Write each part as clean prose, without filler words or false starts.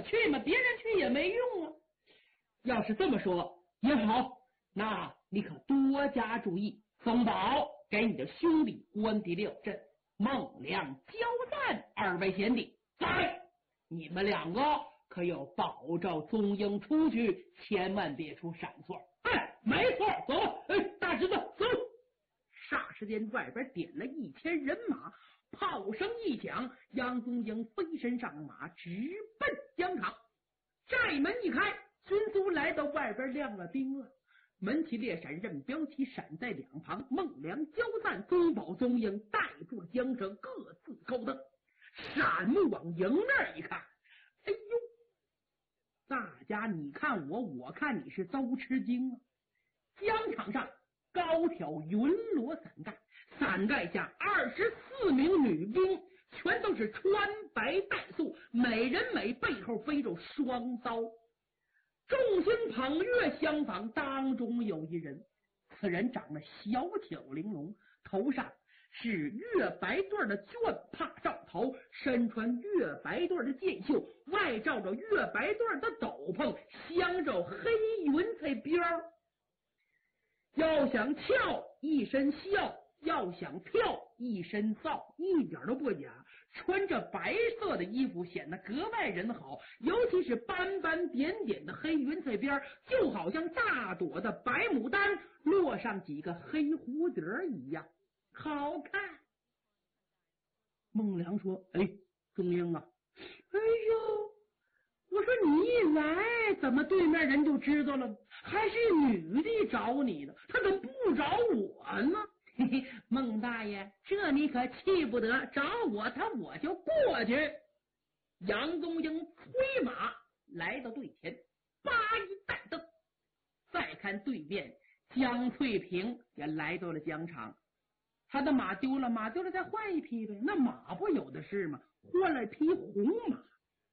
去嘛，别人去也没用啊。要是这么说也好，那你可多加注意，宗保给你的兄弟关帝六镇孟良、焦赞二位贤弟在，你们两个可要保证宗英出去，千万别出闪错。哎，没错，走，哎，大侄子走。霎时间，外边点了1000人马，炮声一响，杨宗英飞身上马，直奔疆场。寨门一开，军卒来到外边亮了兵了。门旗列闪，任标旗闪在两旁，孟良、焦赞、宗保、宗英带住了缰绳，各自高登。闪目往营那一看，哎呦，大家你看我，我看你，是都吃惊了。疆场上高挑云罗伞盖，伞盖下24名女兵，全都是穿白带素，每人每背后背着双刀，众星捧月相仿。当中有一人，此人长得小巧玲珑，头上是月白对的绢帕罩头，身穿月白对的箭袖，外罩着月白对的斗篷，镶着黑云彩边儿。要想俏一身笑，要想跳一身臊，一点都不假。穿着白色的衣服显得格外人好，尤其是斑斑点点的黑云彩边，就好像大朵的白牡丹落上几个黑蝴蝶一样好看。孟良说：哎，钟英啊，哎呦，我说你一来，怎么对面人就知道了？还是女的找你呢，他怎么不找我呢？嘿嘿，孟大爷，这你可气不得，找我我就过去。杨宗英催马来到队前，八一带灯。再看对面，江翠萍也来到了疆场。他的马丢了，再换一匹呗，那马不有的是吗？换了匹红马。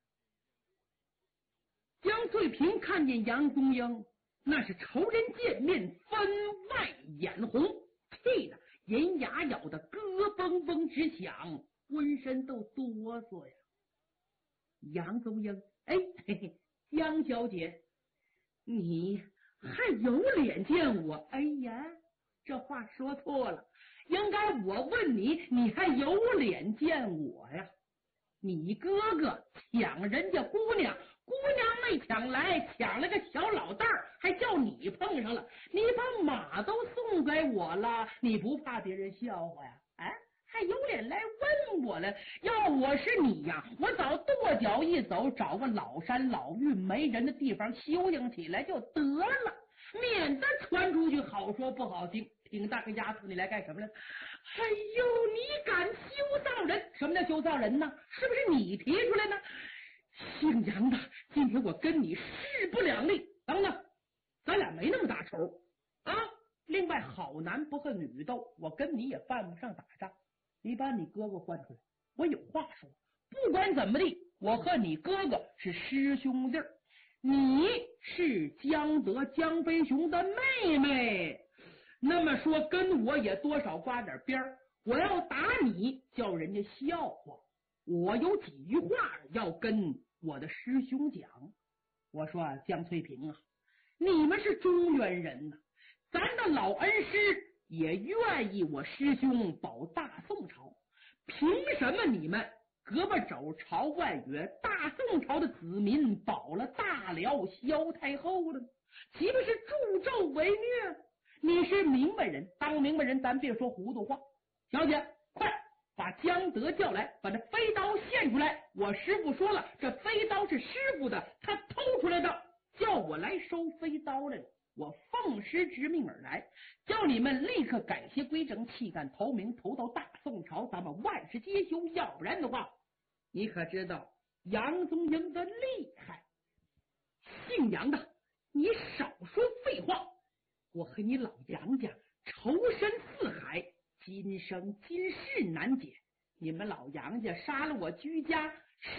江翠萍看见杨宗英，那是仇人见面分外眼红，气得银牙咬得咯嘣嘣直响，浑身都哆嗦呀。杨宗英，哎，嘿嘿，江小姐，你还有脸见我？哎呀，这话说错了，应该我问你，你还有脸见我呀？你哥哥抢人家姑娘，姑娘没抢来，抢了个小老蛋儿，还叫你碰上了。你把马都送给我了，你不怕别人笑话呀？哎，还有脸来问我了？要我是你呀，我早跺脚一走，找个老山老峪没人的地方休息起来就得了，免得传出去好说不好听。挺大个丫头，你来干什么来？哎呦，你敢羞臊人？什么叫羞臊人呢？是不是你提出来呢？姓杨的，今天我跟你势不两立。等等，咱俩没那么大仇啊！另外，好男不和女斗，我跟你也犯不上打仗。你把你哥哥换出来，我有话说。不管怎么地，我和你哥哥是师兄弟，你是江德江飞雄的妹妹。那么说跟我也多少刮点边儿，我要打你叫人家笑话，我有几句话要跟我的师兄讲。我说江翠萍啊，你们是中原人呐，咱的老恩师也愿意我师兄保大宋朝，凭什么你们胳膊肘朝外约，大宋朝的子民保了大辽萧太后了，岂不是助纣为虐？你是明白人，当明白人咱别说糊涂话。小姐，快把江德叫来，把这飞刀献出来。我师傅说了，这飞刀是师傅的，他偷出来的，叫我来收飞刀来了。我奉师之命而来，叫你们立刻改邪归正，弃暗投明，投到大宋朝，咱们万事皆休。要不然的话，你可知道杨宗英的厉害？姓杨的，你少说废话！我和你老杨家仇深似海，今生今世难解。你们老杨家杀了我居家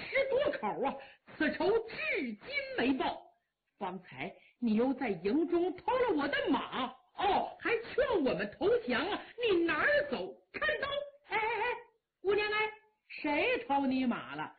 10多口啊，此仇至今没报。方才你又在营中偷了我的马，哦，还劝我们投降啊！你哪儿走？看刀！哎哎哎，姑娘哎，谁偷你马了？